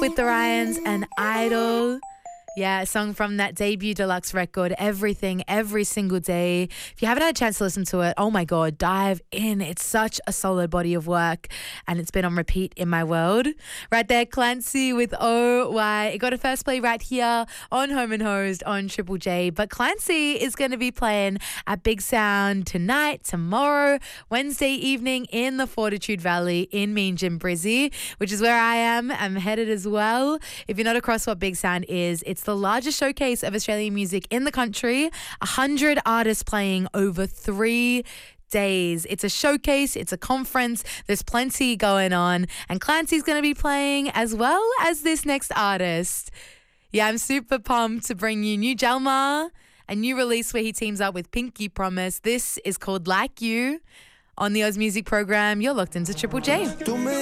with the Ryans and Idol. Yeah, a song from that debut deluxe record, Everything, Every Single Day. If you haven't had a chance to listen to it, oh my God, dive in. It's such a solid body of work and it's been on repeat in my world. Right there, Clancy with OY. It got a first play right here on Home and Hosed on Triple J. But Clancy is going to be playing at Big Sound tonight, tomorrow, Wednesday evening in the Fortitude Valley in Meanjin, Brizzy, which is where I am. I'm headed as well. If you're not across what Big Sound is, it's the largest showcase of Australian music in the country. 100 artists playing over 3 days. It's a showcase, it's a conference, there's plenty going on, and Clancy's going to be playing as well as this next artist. Yeah, I'm super pumped to bring you New Jalma, a new release where he teams up with Pinky Promise. This is called Like You on the Oz Music Program. You're locked into Triple J.